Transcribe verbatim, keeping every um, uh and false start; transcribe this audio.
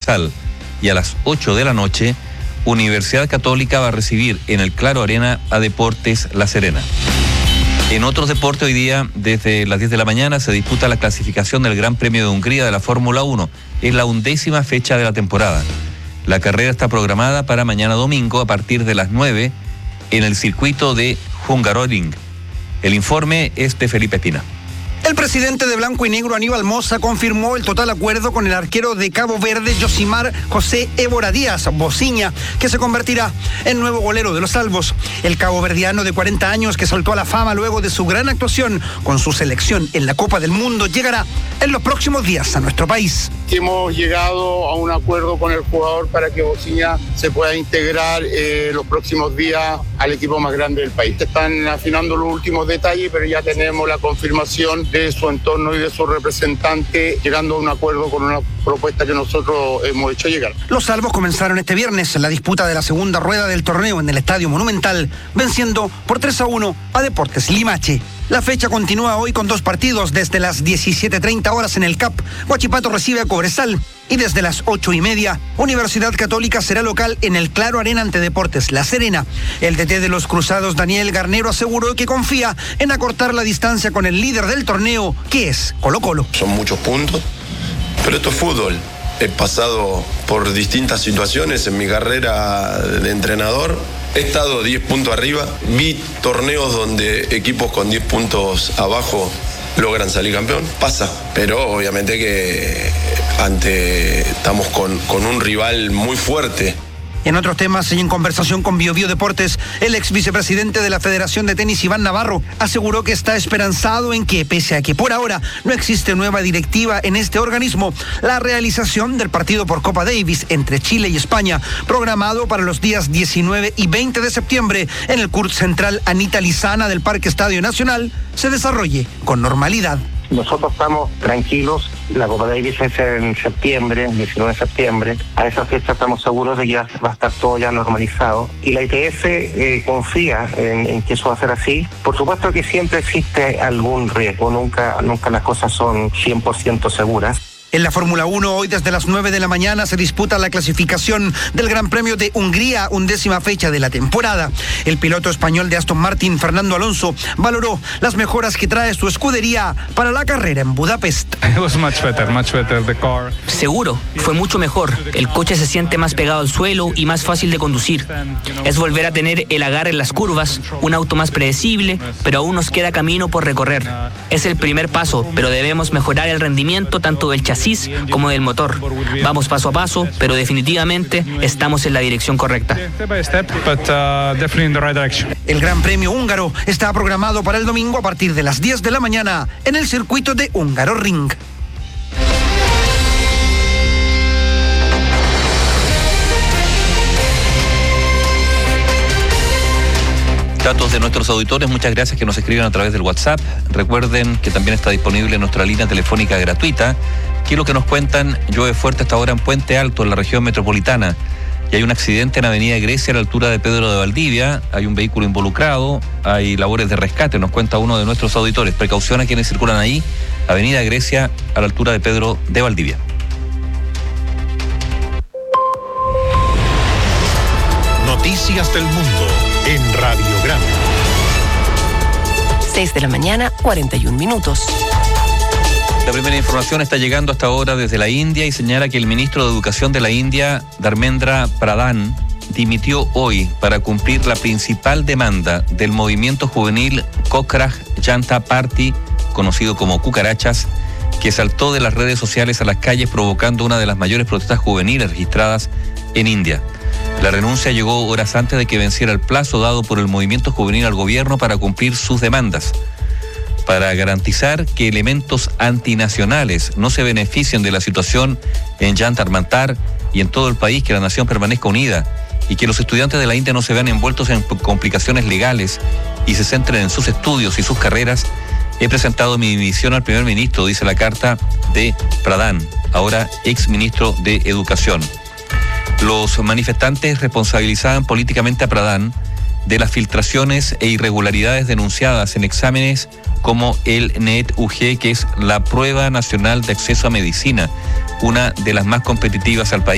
Cobresal. Y a las ocho de la noche, Universidad Católica va a recibir en el Claro Arena a Deportes La Serena. En otros deportes, hoy día, desde las diez de la mañana, se disputa la clasificación del Gran Premio de Hungría de la Fórmula uno. Es la undécima fecha de la temporada. La carrera está programada para mañana domingo a partir de las nueve en el circuito de Hungaroring. El informe es de Felipe Espina. El presidente de Blanco y Negro, Aníbal Mosa, confirmó el total acuerdo con el arquero de Cabo Verde, Josimar José Évora Díaz Bociña, que se convertirá en nuevo golero de los Salvos. El caboverdiano de cuarenta años, que saltó a la fama luego de su gran actuación con su selección en la Copa del Mundo, llegará en los próximos días a nuestro país. Hemos llegado a un acuerdo con el jugador para que Bociña se pueda integrar eh, los próximos días al equipo más grande del país. Están afinando los últimos detalles, pero ya tenemos la confirmación de su entorno y de su representante, llegando a un acuerdo con una propuesta que nosotros hemos hecho llegar. Los Salvos comenzaron este viernes la disputa de la segunda rueda del torneo en el Estadio Monumental, venciendo por tres a uno a Deportes Limache. La fecha continúa hoy con dos partidos. Desde las diecisiete treinta horas en el C A P, Huachipato recibe a Cobresal. Y desde las ocho y media, Universidad Católica será local en el Claro Arena ante Deportes La Serena. El D T de los Cruzados, Daniel Garnero, aseguró que confía en acortar la distancia con el líder del torneo, que es Colo-Colo. Son muchos puntos, pero esto es fútbol. He pasado por distintas situaciones en mi carrera de entrenador. He estado diez puntos arriba. Vi torneos donde equipos con diez puntos abajo logran salir campeón. Pasa, pero obviamente que ante estamos con, con un rival muy fuerte. En otros temas y en conversación con Bio Bio Deportes, el ex vicepresidente de la Federación de Tenis, Iván Navarro, aseguró que está esperanzado en que, pese a que por ahora no existe nueva directiva en este organismo, la realización del partido por Copa Davis entre Chile y España, programado para los días diecinueve y veinte de septiembre en el C U R Central Anita Lizana del Parque Estadio Nacional, se desarrolle con normalidad. Nosotros estamos tranquilos, la Copa Davis es en septiembre, diecinueve de septiembre, a esa fecha estamos seguros de que ya va a estar todo ya normalizado y la I T F eh, confía en, en que eso va a ser así. Por supuesto que siempre existe algún riesgo, nunca, nunca las cosas son cien por ciento seguras. En la Fórmula uno, hoy desde las nueve de la mañana se disputa la clasificación del Gran Premio de Hungría, undécima fecha de la temporada. El piloto español de Aston Martin, Fernando Alonso, valoró las mejoras que trae su escudería para la carrera en Budapest. Seguro, fue mucho mejor. El coche se siente más pegado al suelo y más fácil de conducir. Es volver a tener el agarre en las curvas, un auto más predecible, pero aún nos queda camino por recorrer. Es el primer paso, pero debemos mejorar el rendimiento tanto del chasis como del motor. Vamos paso a paso, pero definitivamente estamos en la dirección correcta. El Gran Premio húngaro está programado para el domingo a partir de las diez de la mañana en el circuito de Hungaroring. Datos de nuestros auditores, muchas gracias que nos escriben a través del WhatsApp. Recuerden que también está disponible nuestra línea telefónica gratuita. Aquí lo que nos cuentan: llueve fuerte hasta ahora en Puente Alto, en la región metropolitana. Y hay un accidente en Avenida Grecia a la altura de Pedro de Valdivia. Hay un vehículo involucrado, hay labores de rescate, nos cuenta uno de nuestros auditores. Precaución a quienes circulan ahí, Avenida Grecia a la altura de Pedro de Valdivia. Noticias del Mundo en Radiograma. seis de la mañana, cuarenta y un minutos. La primera información está llegando hasta ahora desde la India y señala que el ministro de Educación de la India, Dharmendra Pradhan, dimitió hoy para cumplir la principal demanda del movimiento juvenil Cochrane Janata Party, conocido como Cucarachas, que saltó de las redes sociales a las calles provocando una de las mayores protestas juveniles registradas en India. La renuncia llegó horas antes de que venciera el plazo dado por el movimiento juvenil al gobierno para cumplir sus demandas. Para garantizar que elementos antinacionales no se beneficien de la situación en Jantar Mantar y en todo el país, que la nación permanezca unida y que los estudiantes de la India no se vean envueltos en complicaciones legales y se centren en sus estudios y sus carreras, he presentado mi dimisión al primer ministro, dice la carta de Pradhan, ahora ex ministro de Educación. Los manifestantes responsabilizaban políticamente a Pradhan de las filtraciones e irregularidades denunciadas en exámenes como el NET U G, que es la prueba nacional de acceso a medicina, una de las más competitivas al país.